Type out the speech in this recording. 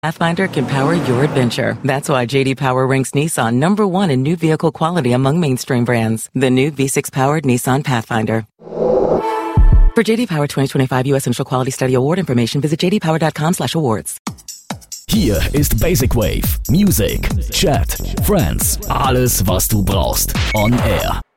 Pathfinder can power your adventure. That's why JD Power ranks Nissan #1 in new vehicle quality among mainstream brands. The new V6-powered Nissan Pathfinder. For JD Power 2025 US Initial Quality Study Award information, visit jdpower.com/awards. Hier ist Basic Wave. Music, Chat, Friends, alles was du brauchst. On Air.